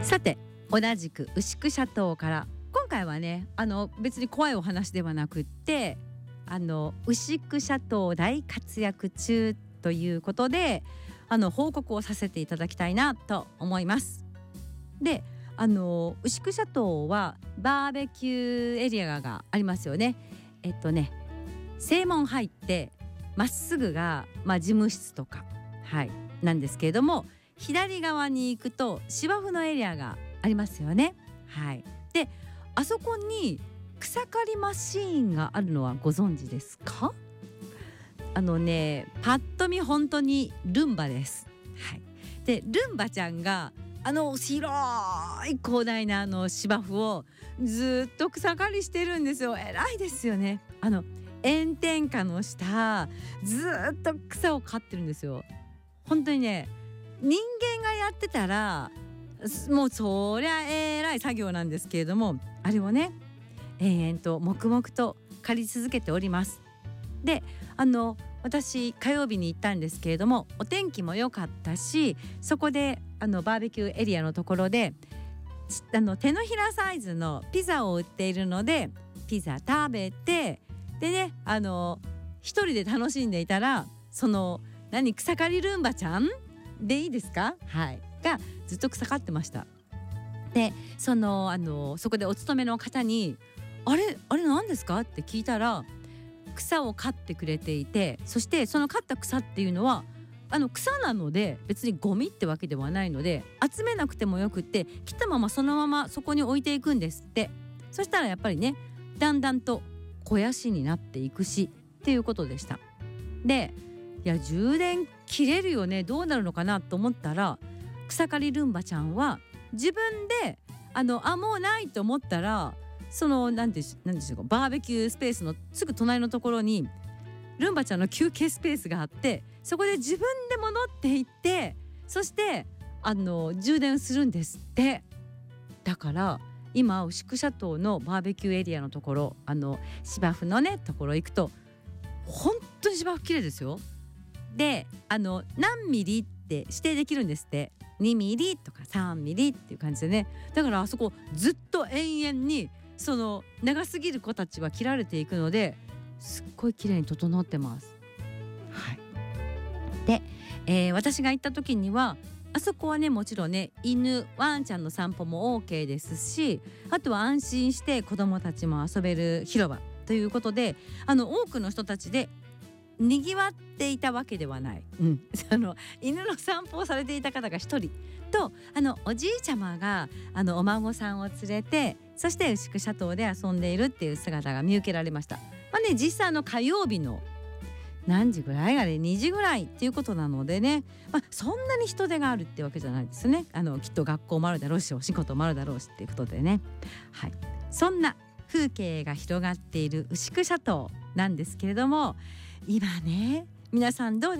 さて、同じく牛久シャトーから今回はね、別に怖いお話ではなくって、牛久シャトー大活躍中ということで、報告をさせていただきたいなと思います。で、牛久シャトーはバーベキューエリアがありますよね。正門入ってまっすぐが、事務室とか、なんですけれども、左側に行くと芝生のエリアがありますよね。で、あそこに草刈りマシーンがあるのはご存知ですか？パッと見本当にルンバです。で、ルンバちゃんが広い広大な芝生をずっと草刈りしてるんですよ。偉いですよね。炎天下の下ずっと草を刈ってるんですよ。本当にね、人間がやってたらもうそりゃ偉い作業なんですけれども、あれをね延々と黙々と刈り続けております。で、私火曜日に行ったんですけれども、お天気も良かったし、そこでバーベキューエリアのところで手のひらサイズのピザを売っているので、ピザ食べて、でね、一人で楽しんでいたら、草刈りルンバちゃんでいいですか、がずっと草刈ってました。で、そこでお勤めの方にあれ何ですかって聞いたら、草を刈ってくれていて、そしてその刈った草っていうのは草なので別にゴミってわけではないので、集めなくてもよくって、切ったままそのままそこに置いていくんですって。そしたらやっぱりね、だんだんと肥やしになっていくしっていうことでした。で、いや充電切れるよね、どうなるのかなと思ったら、草刈りルンバちゃんは自分でもうないと思ったら、なんでしょう、バーベキュースペースのすぐ隣のところにルンバちゃんの休憩スペースがあって、そこで自分で戻って行って、そして充電するんですって。だから今牛久シャトーのバーベキューエリアのところ、芝生のねところ行くと本当に芝生綺麗ですよ。で、何ミリって指定できるんですって。2ミリとか3ミリっていう感じでね。だからあそこずっと延々に長すぎる子たちは切られていくので、すっごい綺麗に整ってます。で、私が行った時には、あそこはね、もちろんね、犬ワンちゃんの散歩も OK ですし、あとは安心して子どもたちも遊べる広場ということで、多くの人たちでにぎわっていたわけではない、犬の散歩をされていた方が一人と、おじいちゃまがお孫さんを連れて、そして牛久シャトーで遊んでいるっていう姿が見受けられました。実際火曜日の何時ぐらい、2時ぐらいっていうことなのでね、そんなに人手があるってわけじゃないですね。きっと学校もあるだろうし、お仕事もあるだろうしっていうことでね、そんな風景が広がっている牛久シャトーなんですけれども、今ね、皆さんどう